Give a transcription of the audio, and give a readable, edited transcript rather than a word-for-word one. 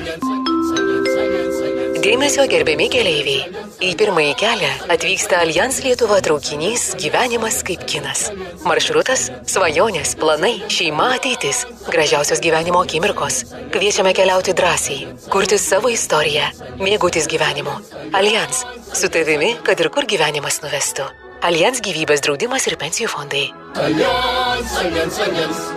Dėmesio gerbiami keleiviai. Į pirmąjį kelią atvyksta Allianz Lietuva traukinys Gyvenimas kaip kinas. Maršrutas – svajonės, planai, šeima, ateitis, gražiausios gyvenimo akimirkos. Kviečiame keliauti drąsiai, kurti savo istoriją, mėgautis gyvenimu. Allianz – su tavimi, kad ir kur gyvenimas nuvestų. Allianz gyvybės draudimas ir pensijų fondai. Allianz, Allianz, Allianz.